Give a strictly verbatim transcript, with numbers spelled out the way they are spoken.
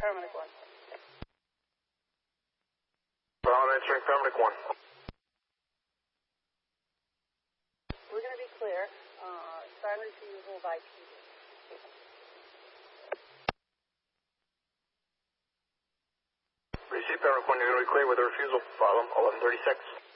Paramedic one. Bravo answering Paramedic one. We're going to be clear. Uh, silence removal by P. Receive Paramedic one, you're going to be clear with a refusal. Problem eleven thirty-six.